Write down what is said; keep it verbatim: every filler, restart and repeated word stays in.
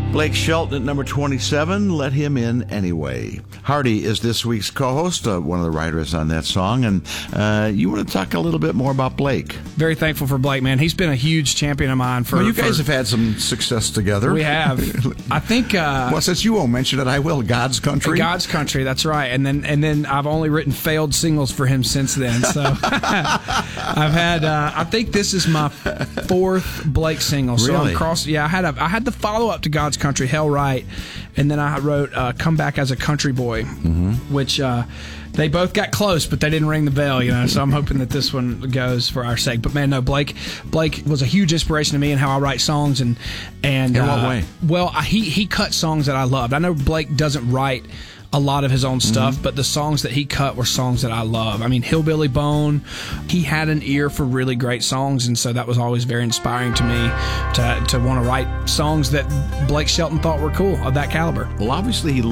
Blake Shelton at number twenty-seven, Let Him In Anyway. Hardy is this week's co-host, uh, one of the writers on that song, and uh, you want to talk a little bit more about Blake. Very thankful for Blake, man. He's been a huge champion of mine. For well, you guys for, have had some success together. We have. I think... Uh, well, since you won't mention it, I will. God's Country. God's Country, that's right. And then and then I've only written failed singles for him since then. So I've had... Uh, I think this is my fourth Blake single. So really? I'm cross, yeah, I had, a, I had the follow-up to God's Country, Hell Right, and then I wrote uh, Come Back as a Country Boy, mm-hmm. which uh, they both got close, but they didn't ring the bell, you know. So I'm hoping that this one goes for our sake. But man, no, Blake, Blake was a huge inspiration to me in how I write songs, and and in what uh, way? Well, I, he he cut songs that I loved. I know Blake doesn't write a lot of his own stuff, mm-hmm. but the songs that he cut were songs that I love. I mean, Hillbilly Bone, he had an ear for really great songs, and so that was always very inspiring to me to to want to write songs that Blake Shelton thought were cool, of that caliber. Well, obviously he